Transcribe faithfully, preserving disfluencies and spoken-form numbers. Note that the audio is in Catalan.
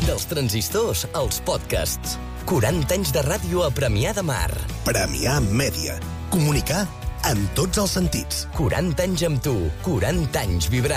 Dels transistors als podcasts. quaranta anys de ràdio a Premià de Mar. Premià Mèdia. Comunicar en tots els sentits. quaranta anys amb tu, quaranta anys vibrant.